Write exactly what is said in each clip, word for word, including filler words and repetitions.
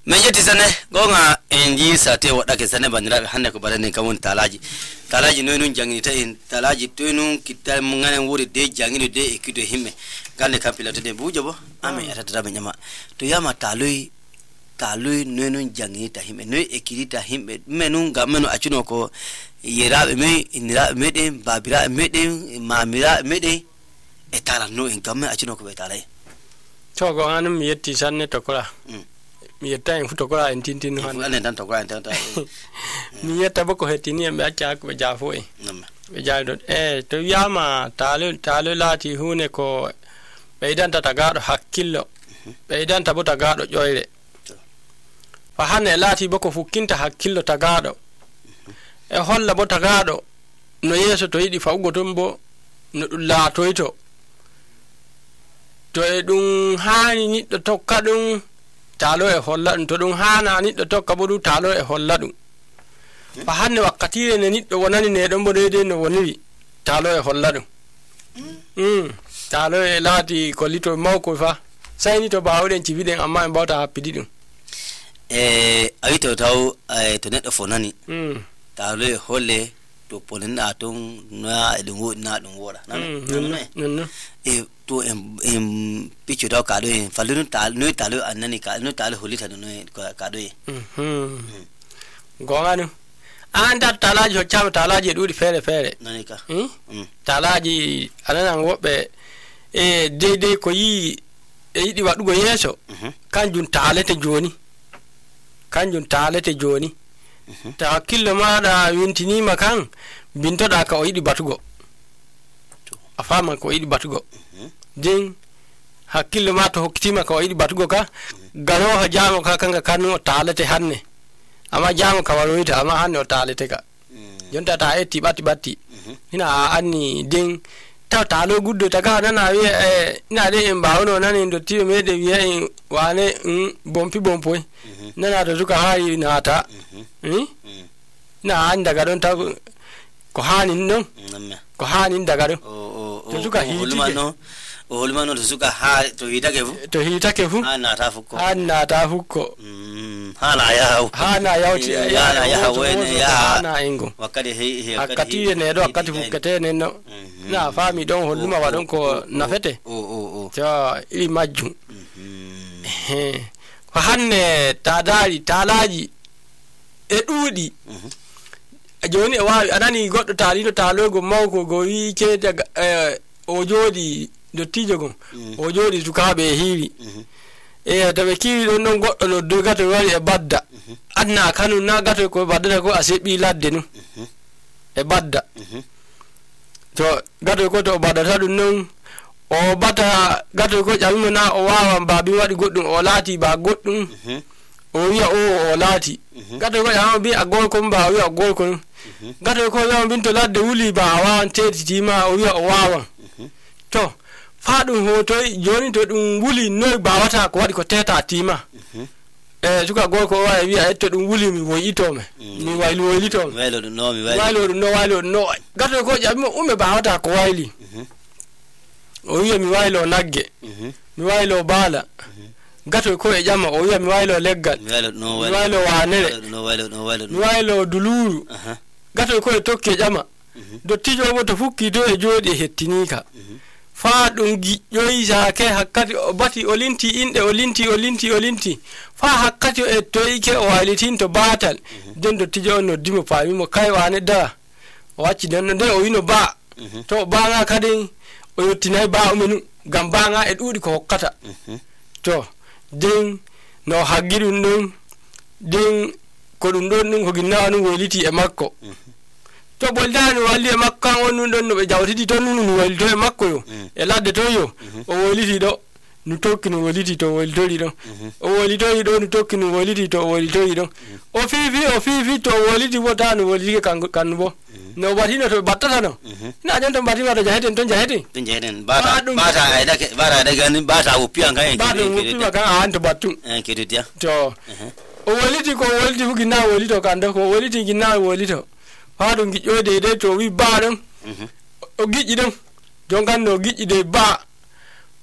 me yeti sane gonga enji sate wadake sane bandira hande ko barane kawon talaji talaji no nun jangini ta en talaji to nun kital mungane wuri de jangini de ekido himme gande kapila to de bujo bo ame atata be nyama to yama taloi taloi no nun jangini ta himme no ekirita himme menun ga menu achuno ko yera me inira mede babira mede mamira mede etala no en gamme achuno ko be talai to go anum yetti sanne to kola mi yetta en futo kola en tintin han ane dan to kola en tanta mi yetta boko hetini me acha ko jafo e be jaldo e to yama talo talo lati hune ko be dan tata gado hakkillo be dan tabota gado joyre fa hanne lati boko fukkinta hakkillo tagado e holla bo tagado no yeso to yidi fawgo tombo no la toyto to e dum hani niddo tokka dum talo e holla dum to dum hana niddo tokka bodu talo e holla dum fa hanne wakkati ne niddo wonani ne don bodede no woniri talo e holla dum mm talo e lati kolito mawko fa sayni to baawden ci biden amma en bawta happidi dum eh ayito taw to neddo fonani mm talo e holle to ponen aton na dum wo na dum wora nan nan e to em em pichu do kado en falunu tal no talo anani ka no talo holita no kado e mhm gonganu anda talaji hoccama talaji dudi fere fere nanika mm talaji anana wobbe e dede ko yi e yidi wadugo yeso kanjun talete joni kanjun talete joni ta hakkillo maada wintinima kan bintoda ka o yidi batugo afama ko yidi batugo den hakkillo ma to hokkitima ka o yidi batugo ka gano ha jamo ka kanga kanu talete hanne ama jamo ka waroita ama hanne o talete ka jonta ta etti batti batti ina anni den ta talo guddo taga nana wi e ina de en bawno nani ndo tiyo mede wi en wane bompi bompoy nana to suka hayi nata hmm na anda ga don ta ko hanin non ko hanin daga do to suka hiti o holmano to suka ha to hitake fu to hitake fu ana ta fukko ana ta fukko hala ya hana yauti ya ya wene ya hana ingo wakati he he akati ne do akati fukkete ne no na fami don holuma wadon ko nafete o o o to ili majju eh ko hanne tadari talaji e dudi joni e wawi anani goddo talino talogo mawko go wi cede o jodi dottijo gon o jodi sukabe hiiri e tabe kiwi don non goddo no do gato wari e badda anna kanu na gato ko badda ko asebi ladde nu e badda to gato ko to badda ta dum non o bata gato ko jamimo na o wawa babi wadi goddum o lati ba goddum o wiya o o lati gato ko yama bi agol ko ba wiya agol ko gato ko yama binto ladde wuli ba wawan tetitima o wiya o wawan to fadum hoto joni to dum wuli noy bawata ko wadi ko teta tima eh suka gol ko wa wiya to dum wuli mi woyito me mi wayli woylito waylo dum no mi waylo waylo dum no waylo no gato ko jamimo umme bawata ko wayli o wiya mi waylo nagge mi waylo bala gato ko e jamma o wiya mi waylo leggal mi waylo no mi waylo wanere no waylo no waylo mi waylo duluru gato ko e tokke jamma dottijo bo to fukki do e jodi hettinika fa dum gijjoyi saake hakkati o bati o linti inde o linti o linti o linti fa hakkati e toyike o walitinto batal den dottijo on noddimo paamimo kay wane da o wacci den den o wino ba to baanga kadi o yottinay ba o menu gam baanga e dudi ko hokkata to den no haggidum dum den ko dum don dum ko ginnaanu woliti e makko to boldani walli e makko kan wonnun don no be jawtidi ton nunu walli to e makko yo e ladde to yo o woliti do nu tokki no woliti to woltori do o woliti do nu tokki no woliti to woltori do o fifi o fifi to woliti wota no woliti kan kan bo no batino to battata no na jon to batino to jaheten ton jaheten ton jaheten bata bata ay dake bara daga ni bata o pian kan en bata o pian kan an to battu en kedetia to o woliti ko woliti fu ginna wolito kan do ko woliti ginna wolito faadum gijjode de to wi baadum o gijji dum jongan no gijji de ba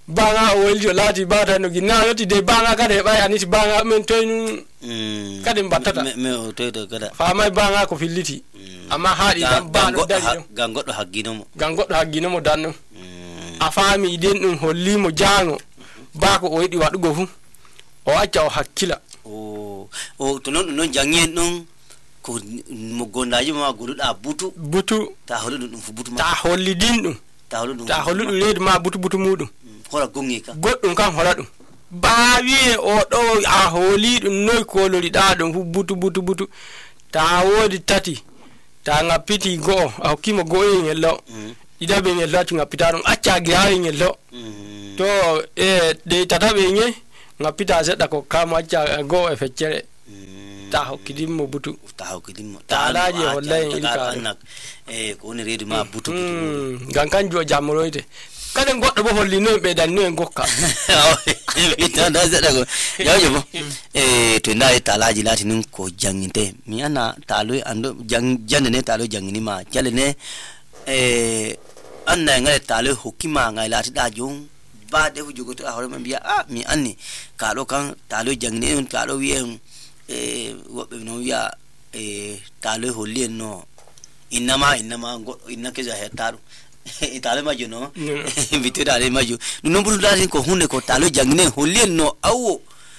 banga o weljo laati bata no ginna yoti de banga kade bay aniti banga men toynu mm kade mbattata me o toyto kada fa may banga ko filliti amma haadi dam baano dali gan goddo hagginomo gan goddo hagginomo danno a faami den dum hollimo jaango baako o yidi wadugo fu o acca o hakkila o o to non non jangien non ko mo gondaji ma goduda butu butu ta holu dum fu butu ma ta holli din dum ta holu dum ta holu dum leedi ma butu butu mudum hola gongi ka goddum kan hola dum baawi o do a holi dum noy kolori da dum fu butu butu butu ta wodi tati ta ngapiti go a kimo go en lo ida be ngel latu ngapita dum acca gaawi ngel lo to e de tata be nge ngapita zeda ko kama acca go e feccere ta hokkidimmo butu ta hokkidimmo ta laaji hollay ilka anak e ko ne reedi ma butu butu gan kanjo jamoroyde kalen goddo bo holli non be dan non gokka bitan da zeda go yawje bo e to ndai talaaji lati nun ko janginte mi ana talo ando jang janne talo jangini ma jale ne e anna ngale talo hokima ngai lati da jong ba de fu jogoto a hore man biya ah mi anni kalo kan talo jangini on kalo wien e wobe no wiya e talo holli no inama inama inna ke ja hetaru itale maju no bitu dale maju no buru dale ko hunde ko talo jangne holli no awo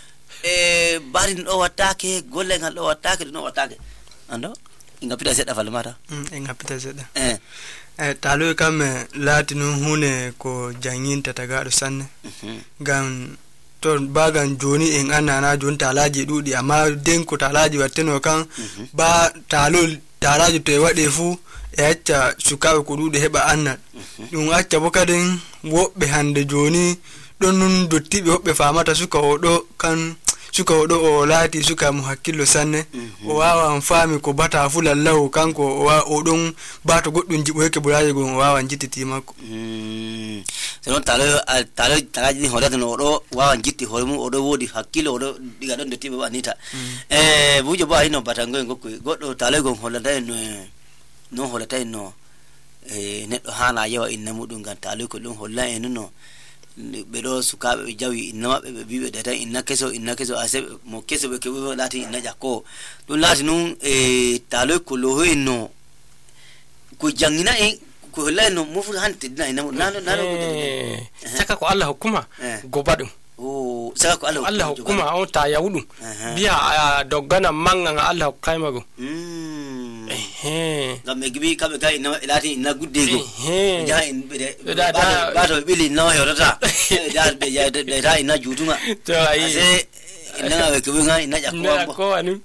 e bari no watake golle ngal do watake no watake ando inga pita sedda falmata mm inga pita sedda eh eh talo kam lati no hune ko janginta taga do sanne gam to bagan joni en anana jon talaji dudi amma den ko talaji watteno kan ba talo talaji to wade fu e acca sukabe ko dude heba annat dum acca bokaden wobbe hande joni don nun dottibe wobbe famata suka odo kan suka odo o lati suka mu hakkilo sanne o wawa fami ko bata fulallahu kanko o wa odon bato goddun jibo heke buraje go o wawa jittiti makko mm senon talo talo talaji hodata no odo wawa jitti hormu odo wodi hakkilo odo diga don dottibe banita eh bujo ba hino batango ngokko goddo talo go holata no no holata no e neddo hana yawa inna mudum gan talo ko dum holla en no be do sukabe be jawi inna be bibe data inna keso inna keso ase mo keso be kebo lati inna jakko dum lati nun e talo ko lo no ko jangina en ko holla no mo fu hante dina inna nano nano saka ko Allah hukuma gobadum o saka ko Allah Allah hukuma on ta yawdum biya doggana manga Allah kaymago eh gamme gibi kabe kay no lati ina guddego ja in be ba to bili no yorata ja be ja de ta ina jutuma to ai ase ina be kubi nga ina jakko ko anu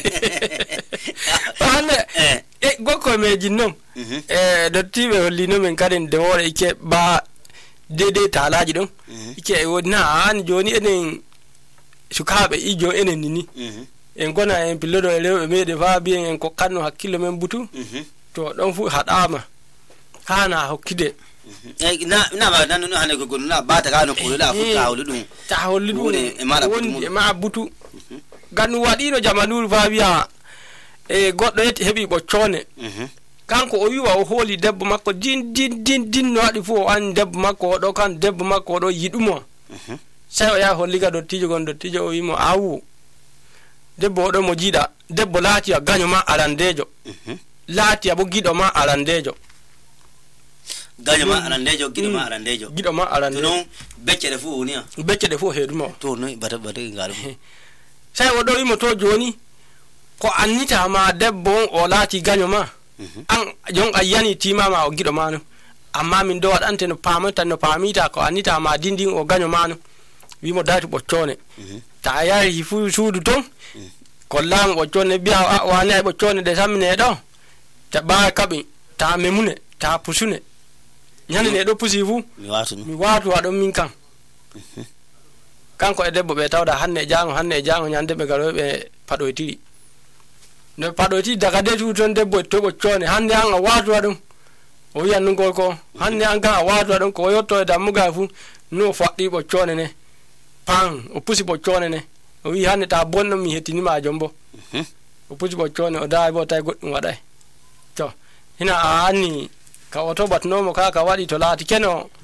ane e gokko me jinnom eh dottibe hollino men kaden de wore ike ba dede talaji don ike wodna an joni enen sukabe ijo enen nini en gona en pilodo e rewbe mede fa bien en ko kanno hakkilo men butu to don fu hadama kana hokkide eh na na ba nan no hane ko gonna ba ta kanu ko la fu ta holu dum ta holu dum e mala butu e ma butu ganu wadino jamanul fa biya e goddo yeti hebi boccone kanko o wiwa o holi debbo makko din din din din no wadi fu o an debbo makko do kan debbo makko do yidumo sai o ya holliga dottijo gon dottijo o wimo awu debbo do mo jida debbo laati a ganyo ma arandejo laati abo gido ma arandejo ganyo ma arandejo gido ma arandejo gido ma arandejo non beccede fu woni beccede fu hedumo to no bata bata ngalu sai o do wimo to joni ko annita ma debbo o laati ganyo ma an jon ayani tima ma o gido manu amma min do wadante no pamata no pamita ko annita ma dindin o ganyo manu wimo dati boccone ta yari fu suudu ton kollam boccone biya wane ay boccone de samne do ta ba kabi ta memune ta pusune nyane ne do pusi fu mi watu mi watu ado min kan kanko e debbo be tawda hanne jango hanne jango nyande be garobe padoytiri no padoyti daga de tu ton debbo to boccone hande an watu adum o wiyan ngol ko hande an ga watu adum ko yotto e damuga fu no faddi boccone ne pan o pusi boccone ne o wi hanne ta bonno mi hetini ma jombo o pusi boccone o dai bo tay goddum wadai to hina ani ka oto batno mo ka ka wadi to laati keno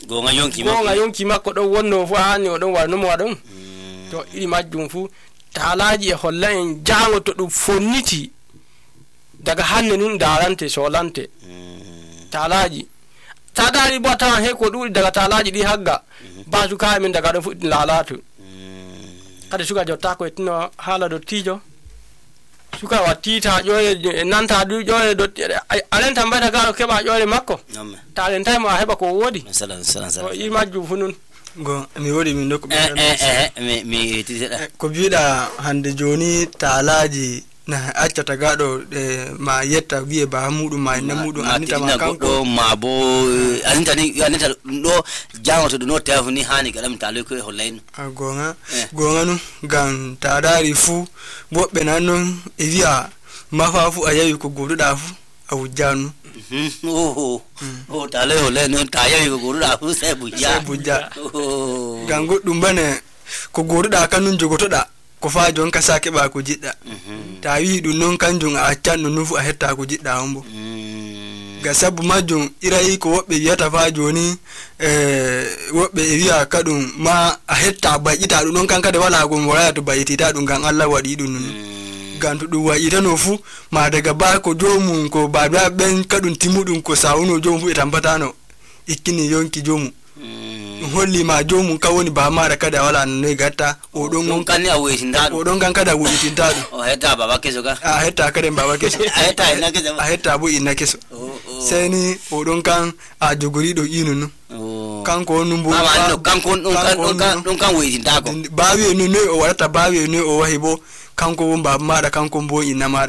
gonga yonki makko gonga yonki makko ɗon wonno fu hani o ɗon warnumo waɗum to iri majjum fu talaji e holla en jango to ɗum fonniti daga hande nun darante solante talaji tadari bo tawan he ko ɗuɗi daga talaji ɗi hagga ba suka men daga ɗon fuɗɗi lalatu kada suka jotta ko tino hala do tijo suka wattita ƴoye nanta du ƴoye do alen tan mbata garo keɓa ƴoye makko talen taymo a heɓa ko woodi o i majjum fu nun go mi woɗi min dokko eh eh mi mi titiɗa ko biɗa hande joni talaji na accata gaɗo e ma yetta wiye ba muɗum ma ina muɗum anita ma kanko ma bo anita ni anita ɗo jangoto ɗo no tefu ni hani gaɗam taloy ko e hollayno a gonga gonga nu gam taɗari fuu woɓɓe nan noon e wiya mafa fu a yawi ko goɗuɗa fu a wujjanu o o taloy hollay noon ta yawi ko goɗuɗa fu sai bujja sai bujja gam goɗɗum bane ko goɗuɗa kanum jogotoɗa ko fa jonka sa keɓa ko jiɗɗa ta wi ɗum noon kanjum a accan ɗum nufu a hetta ko jiɗɗa on bo ga sabu majjum irayi ko woɓɓe wiyata fa joni e woɓɓe e wiya kaɗum ma a hetta bayƴita ɗum ɗon kankade wala gon waraya to bayƴitita ɗum gam Allah waɗi ɗum non gam to ɗum waƴitano fu ma daga ba ko jomum ko baɓe ɓen kaɗum timmuɗum ko sawuno jomum fu e tampatano ikkini yonki jomum ɗum holli ma jomum ka woni ba maɗa kada wala nonoy gatta oɗon on kanni a woyitinta ɗum oɗon kan kada a woyitinta ɗum o hetta baba keso ka a hetta kade baba keso a hetta inna keso a hetta bo inna keso seni oɗon kan a jogoriɗo inu nu kanko on numbo kanko ɗum ɗum kan woyitinta ko bawi e nonoy o waɗata bawi e noy o wahi bo kanko won baba maɗa kanko bo inna maɗa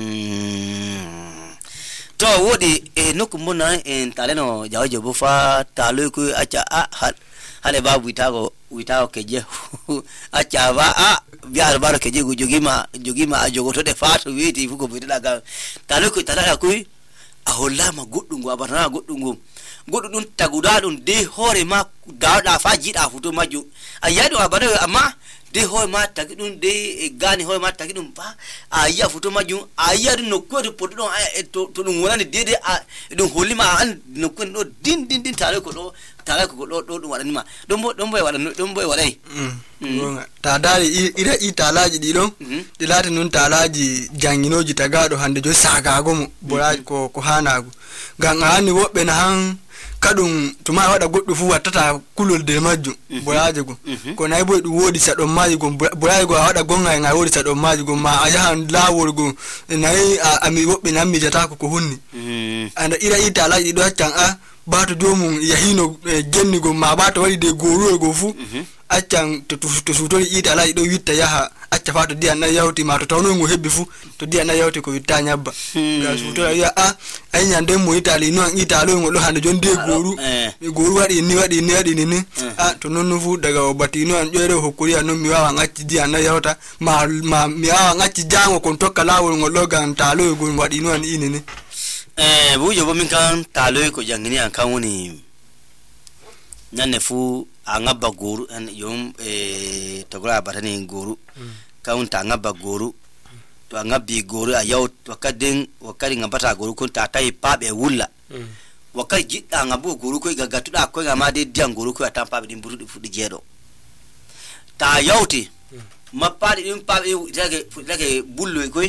to wodi e nokku mona en taleno jawjo bo fa taloy ko acca a hale ba witago witago keje acca ba a biar baro keje go jogima jogima a jogoto de fato witi fu ko bidda ga taloy ko talala ko a hollama goddum go abarna goddum go goddu dun taguda dun de hore ma dawda fa jida futo majjo a yado abare amma de hoy ma tagi dun de gani hoy ma tagi dum ba a ya futo majum a ya dun nokko to poddo don to to dum wonani dede a dum holima an nokko do din din din tare ko do tare ko do do dum wadani ma don bo don boy wadan don boy wadai mm ta dare ira i talaji di don di lati nun talaji janginoji tagado hande jo sagago mo boraji ko ko hanago gan hani wobbe na han kadum tuma wada goddu fu watata kulol de majjum boraje go ko nay boy du wodi sadon maji go boraje go wada gonga nga wodi sadon maji go ma ayahan lawol go nay ami wobbe nammi jata ko ko hunni anda ira ita laji do haccan a bato jomum yahino genni go ma bato wadi de goru go fu accan to to sutori ita laji do witta yaha acca fa to diyan na yawti ma to tawno ngo hebbi fu to diyan na yawti ko witta nyabba ga sutori ya a ay nyande mo itali no ita lo ngo hande jonde goru mi goru wadi ni wadi ni wadi ni a to nonno fu daga o batino an joyre hokkuri an mi wawa ngacci diyan na yawta ma ma mi wawa ngacci jango kon tokka lawol ngo logan talo go wadi no an ini ni eh bujo bo min kan talo ko jangini an kan woni nanne fu a ngabba goru an yom e togora batani goru kan ta ngabba goru to ngabbi goru a yaw to kadin wakari ngabata goru kun ta tayi pabe wulla wakari jidda ngabu goru ko gagatuda ko ngama de dian goru ko ta pabe din burudi fudi jedo ta yawti mapadi din pabe dage dage bullo ko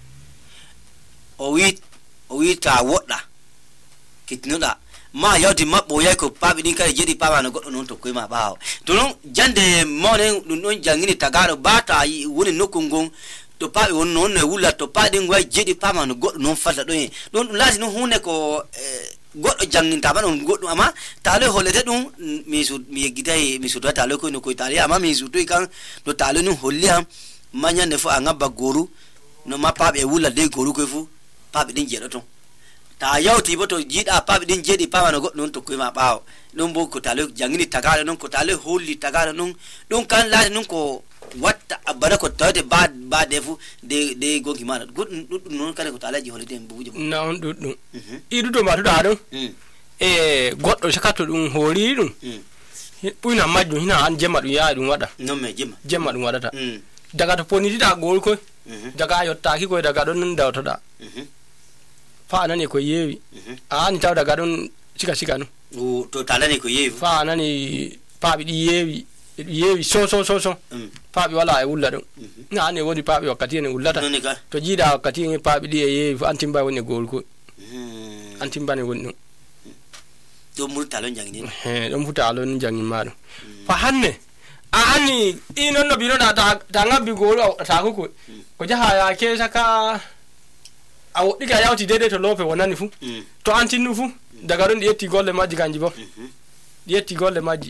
o wi o wi ta wodda kitnuda ma yawti mabbo yai ko pabi din kare jedi paba no goddo non to ko ma baaw to non jande mone dun non jangini tagaro bata yi woni nokkungon to pabi won non ne wula to paadi ngwa jedi pama no goddo non fata do en don lati no hunde ko goddo janginta ba non goddo ama tale holete dum mi su mi gidai mi su do tale ko no ko tale ama mi su to kan do tale no holliam manya ne fo angaba goru no ma pabi wula de goru ko fu pabi din jedo ton ta yawti boto jida pabi din jedi pama no goddo non to ko ma baaw non bo ko tale jangini tagalo non ko tale holli tagalo non don kan lati non ko watta abara ko tawde ba ba defu de de gonki mara goddo non kala ko tale ji holide buuje na on duddum idudo ma tuda don e goddo shakato dum hori dum puyna majju hina an jema dum yaa dum wada non me jema jema dum wadata daga to poni dida gol ko daga yotta ki ko daga don dawtoda fa nani ko yewi an taw daga don sika sika no o to talani ko yewi fa nani paaɓe ɗi yeewi yeewi so so so so paaɓe wala e wulla ɗum na ane woni paaɓe wakkati en wullata to jiiɗa wakkati en paaɓe ɗi e yeewi fo antimba woni gol ko antimbane woni ɗum ɗum ɓuri talon jangini he ɗum fu talon jangima ɗum fa hanne a anni i non no binoɗa ta ta ngabbi gol a woɗɗata ko ko jaha ya kesa ka a woɗɗike a yawti dede to loope wonani fu to antinnu fu daga ɗon ɗi yetti golle majji kanji bo ɗi yetti golle majji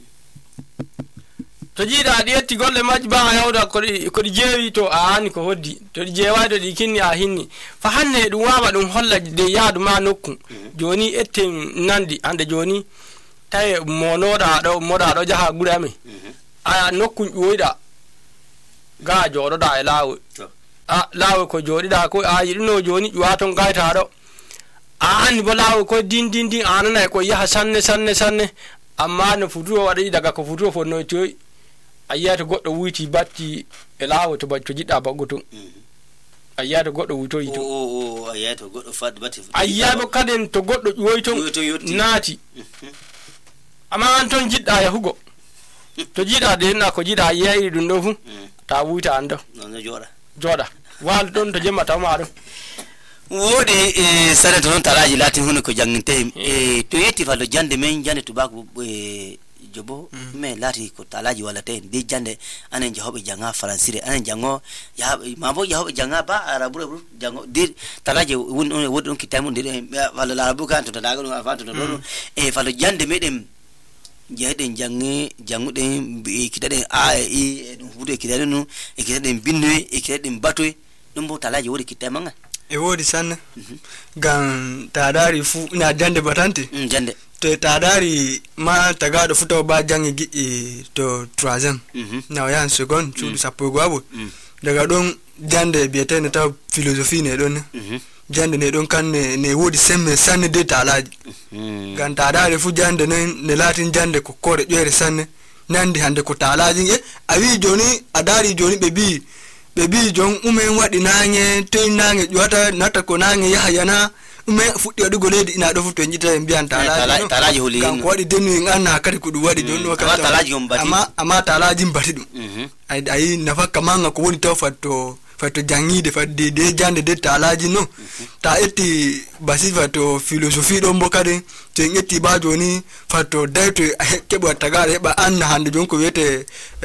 to jiiɗa ɗi yetti golle majji ba a yawda koɗi koɗi jeewi to a hani ko hoddi to ɗi jeewayi to ɗi kinni a hinni fa hanne ɗum wawa ɗum holla de yaadu ma nokku joni etten nandi hande joni tawi monoɗa ɗo moɗa ɗo jaha guure amen a nokku ƴoyɗa ga jooɗoɗa e laawol a laawol ko jooɗiɗa ko a yiɗuno joni ƴuwa ton gaytaɗo a andi bo laawol ko din din din a nana ko yaha sanne sanne sanne amma no futuro waɗi daga ko futuro fonnoy toyi a yiyata goɗɗo wuyti batti e laawol to to jiɗɗa baggo ton a yiyata goɗɗo wuytoyi to o a yiyata goɗɗo fad batti a yiyata kaden to goɗɗo ƴuwoy ton naati amma an ton jiɗɗa yahugo to jiɗa de henna ko jiɗa a yiyayri ɗum ɗo fu ta wuyta an ɗo jooɗa jooɗa wal ɗon to jemma tawma ɗum woodi e sanata noon talaji latin hunde ko janginte e to yetti fallo jande men jande tubako e jobo mais laati ko talaji walla te de jande anen jahoɓe janga français anen jango yahaɓe ma bo yahoɓe janga ba arabu arabu jango de talaji woni on wodi on kitai mun de fallo arabu kan to daga ɗum afa to ɗo e fallo jande meɗen jeeɗen jange janguɗen kitaɗen a e i e ɗum fuude kitaɗen nu e kitaɗen binnoye e kitaɗen batoye ɗum bo talaji wodi kitai manga e woodi sanne gam ta daari fuu ina jande batante jande to ta daari ma tagaɗo fu taw ba jange giƴƴi to troisiéme na o yahan seconde cuuɗi sappo e goaɓol daga ɗon jande biyetene taw philosophie ne ɗon ne jande ne ɗon kan ne ne woodi semme sanne de taalaji gam ta daari fu jande nen ne laatin jande ko koore ƴoyre sanne nandi hande ko taalaji e a wi joni a daari joni ɓe mbi ɓe mbi jon umen waɗi naŋe toy naŋe ƴuwata natta ko naŋe yaha yana umen fuɗɗi waɗugo leydi ina ɗo fu to jiita en mbiyan talaji gam ko waɗi dennu en anna kadi ko ɗum waɗi joni ɗo amma amma talaji mbati ɗum ayi nafakka manga ko woni taw fatto fatto jangide fadde de jande de talaji no ta etti basi fatto philosophie ɗon bo kadi to en etti ba joni fatto dayto keɓa tagaɗo heɓa anna hande joni ko wiyete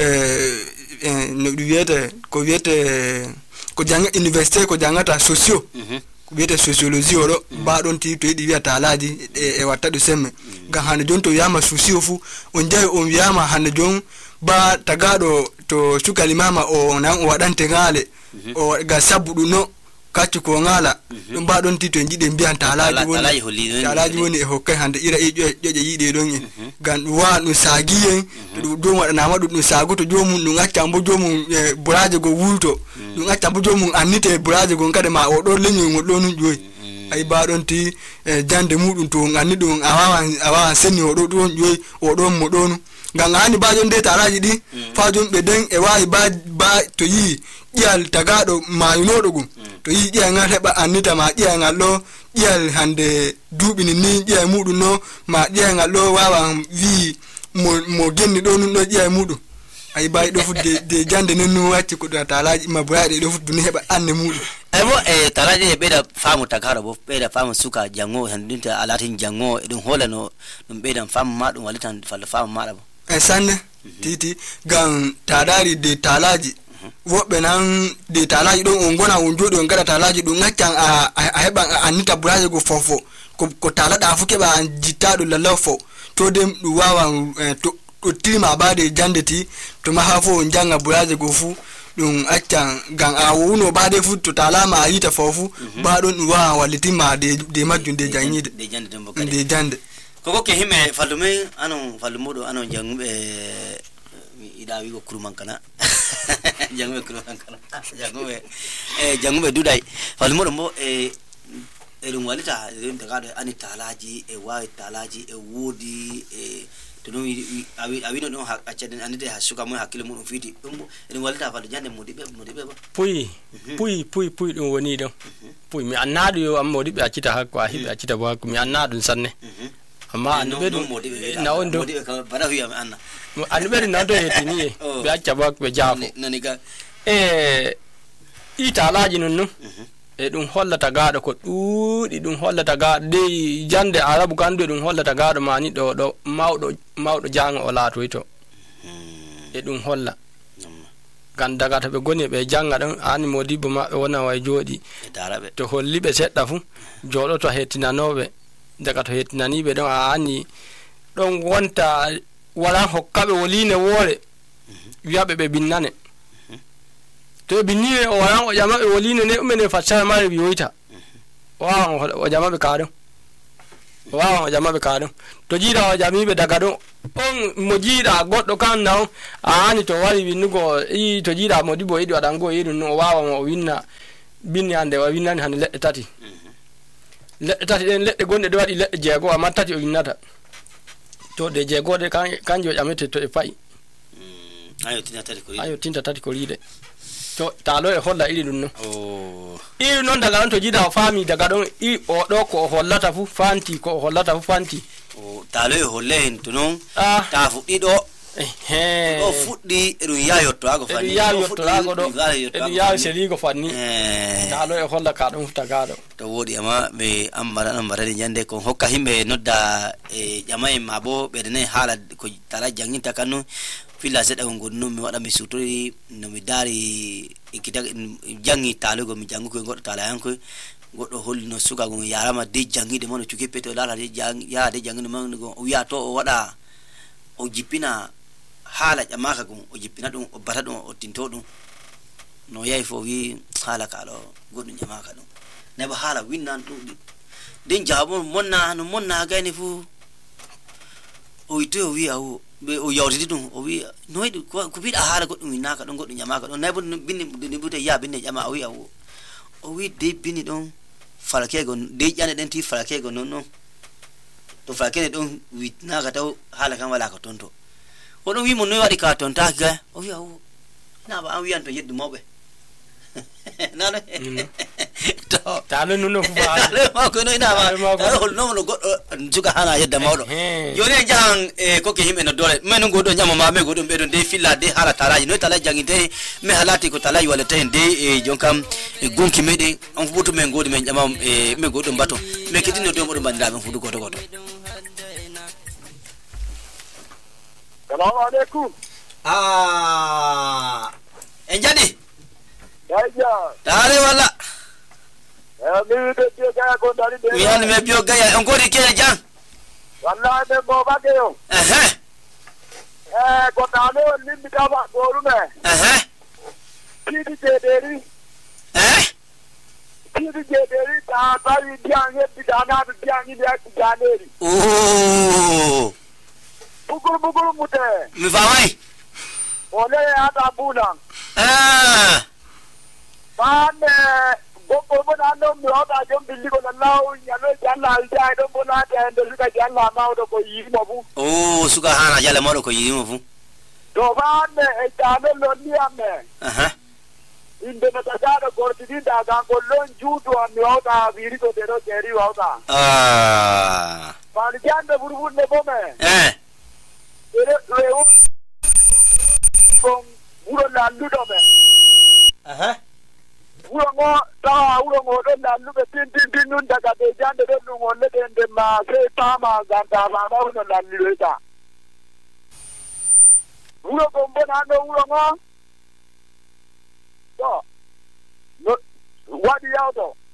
no ɗum wiyete ko wiyete ko janga université ko jangata socio ko wiyete sociologie oɗo mbaɗon ti to yiɗi wiya talaji e watta ɗo semme gam hande joni to wiyama socio fuu on jawi on wiyama hande joni ba tagaɗo to cukali mama o nan o waɗante ngaale o ga sabbu ɗum no kacci ko ngaala ɗum mbaɗon ti to en jiɗe mbiyan talaji woni talaji woni e hokkay hande ira e ƴoƴe yiiɗe ɗon en gam ɗum wawa ɗum saagi en to ɗum jomum waɗanama ɗum ɗum saago to jomum ɗum accan bo jomum buraje go wulto ɗum accan bo jomum annite buraje gon kadi ma o ɗo leñol ngol ɗo num ƴoyi ayi mbaɗon ti jande muɗum to on anni ɗum a wawan a wawan senni o ɗo ɗon ƴoyi o ɗon mo ɗonu gam hani bajon de talaji ɗi fa joni ɓe den e wawi ba ba to yi ƴiyal tagaɗo mayunoɗo gum to yi ƴiyal ngal heɓa annita ma ƴiyal ngal ɗo ƴiyal hande duuɓini ni ƴiyal muɗum no ma ƴiyal ngal ɗo wawan wi mo mo genni ɗo num ɗo ƴiyal muɗum ayi bayi ɗo fu de de jande nen nu wacci ko talaji ma buraɗe ɗo fu duni heɓa anne muɗum ay mo e talaji e ɓeyda faamu tagaɗo bo ɓeyda faamu suka jango hande ɗinta alatin jango e ɗum holano ɗum ɓeydan faamu ma ɗum wallitan fallo faamu maɗa bo e sanne titi gam ta daari de talaji woɓɓe nan de talaji ɗon on gona on jooɗi on gaɗa talaji ɗum accan a a heɓan a annita buraje go fofo ko ko talaɗa fu keɓa an jittaɗo lallaw fo to de ɗum wawan to ɗo tirima bade jande ti to maha fo on janga buraje go fu ɗum accan gam a wuno bade fu to talama a yita fofu baɗon ɗum wawan wallitinma de de majjum de jangide de jande koko ke himɓe fallu men anon fallu muɗo anon janguɓe mi iɗa wigo kuruman kana janguɓe kuruman kana janguɓe e janguɓe duɗay fallu muɗo mo e e ɗum wallita tagaɗo ani talaji e wawi talaji e woodi e to ɗum a wino ɗon accade andide ha suka mum hakkille muɗum fiiti ɗum eɗum wallita fallu jande modiɓɓe modiɓɓe ba puyi puyi puyi puyi ɗum woni ɗon puyi mi annaɗo yo amma modiɓɓe accita hakko a hiɓe accita bo hakko mi anna ɗum sanne amma an be dum na ondo modi ka bara wi am anna an be na do hetini be acca bak be jaafo nani ga e italaji nonno e dum hollata gaado ko duudi dum hollata gaado de jande arabu gandu dum hollata gaado mani do do mawdo mawdo janga o laato ito e dum holla ganda gata be goni be janga don ani modibo mabbe wona way jodi darabe to hollibe sedda fu jodo to hetinanobe daga to hetinani be don ani don wonta wala hokkabe woline wore wiabe be binnane to binni o wala o jama be woline ne umene facha mari bi woita wa o jama be kaado wa o jama be kaado to jira o jami be daga don on mo jira goddo kan naw ani to wari winnugo i to jira modibo idi wadango yidu no wawa mo winna binni ande wa winnani han ledde tati ledde tati den ledde gonde do wadi ledde jeego amma tati o winnata to de jeego de kan kanjo jamete to e fai ayo tinta tati ko ayo tinta tati ko ride to talo e holla iri dun no oh iri non daga on to jida fami daga don i o do ko hollata fu fanti ko hollata fu fanti o talo e holle hen to non ah ta fuddi do eh o fuddi edu yayo to ago fanni fanni yayo to ago do edu yayo seri go fanni eh talo e holla ka dum taga do to wodi ama be ambara ambara ni jande ko hokka himbe nodda e jamae mabo be dene hala ko tala janginta kanu filla seda ngonno mi wada mi sutori no mi dari ikita jangi talo go mi jangu ko goddo tala yanko goddo holno suka go yarama de jangi de mono cuki peto lala de jangi ya de jangi mo go wiya to o wada o jipina hala jamaka go o jipina dum o bata dum o tinto dum no yayi fo wi hala kalo goddo jamaka dum ne ba hala winnan dum den jabo monna no monna gani fu o ito wi awu be o yawtidi dum o wi noydi ko bida hala goddo winna ka don goddo jamaka don naybo binni ni bute ya binni jama o wi awu o wi de binni don falake go de jane den ti falake go non non to falake don wi na ka taw hala kan wala ka tonto o don wi mon no wadi ka tonta ga o wi awu na ba an wi an to yeddu mawbe na no to talo nuno fu ba ma ko no ina ba hol no no goddo juga hana yedda mawdo yoni jang e ko ke himbe no dole men godo nyama ma me godo be don de filla de hala taraji no tala janginte me halati ko tala wala tan de e jonkam e gonki mede on fubuto men godo men jama e me godo bato me kitino do mo bandira ben fudu godo godo Assalamu alaikum. ah enjadi Yaya. tare wala Eh mi de de ga ko dari de. mi han me bio gaya on godi ke jang Wallahi de go ba ke yo. eh eh Eh ko talo ni mi ka ba go ru me. eh eh Ki di de deri. eh Ki di de deri ta ta wi diang ye bi da na bi diang ni de ku janeri. oh Bugul bugul mute. mi famai Ole ata bulang. ah Bane go go bo na no mi ota jom billi ko lawo nyalo jalla ja do bo na de ndo ka jalla ma do ko yi mo bu. oh suka hana jala maro ko yimo fu Do bane e ta me lo ni ame. aha Inde na ta do gorti di da ga ko lon judo mi ota viri ko de do jeri ota. ah Bani jande burbur ne bo me. eh Ere rewo kon buro la lu do me. aha Uro ngo ta uro ngo do la lu be tin tin tin nun daga de jande de nu ngo ne de ma se ta ma ga ta ma ma no la lu ta. Uro ko mbo na no uro ngo. So, no, what do you